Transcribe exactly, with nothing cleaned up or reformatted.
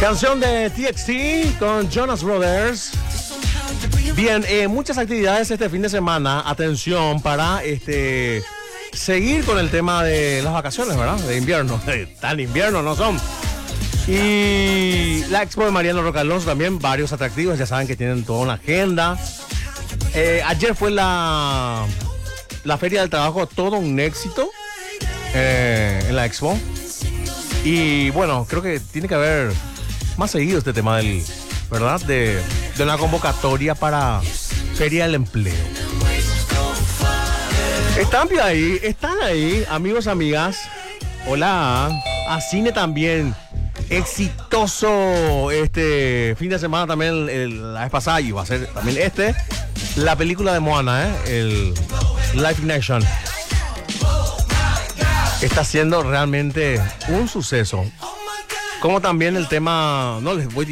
Canción de T X T con Jonas Brothers. Bien, eh, muchas actividades este fin de semana. Atención para este seguir con el tema de las vacaciones, ¿verdad? De invierno. Tan invierno no son. Y la Expo de Mariano Roca Alonso también, varios atractivos. Ya saben que tienen toda una agenda. Eh, ayer fue la, la Feria del Trabajo, todo un éxito eh, en la Expo. Y bueno, creo que tiene que haber más seguido este tema del, ¿verdad? De, de una convocatoria para Feria del Empleo. Están ahí, están ahí, amigos, amigas. Hola, a cine también. Exitoso este fin de semana también, el, el, la vez pasada, y va a ser también este, la película de Moana, ¿eh? El Live in Action. Está siendo realmente un suceso. Como también el tema, no les voy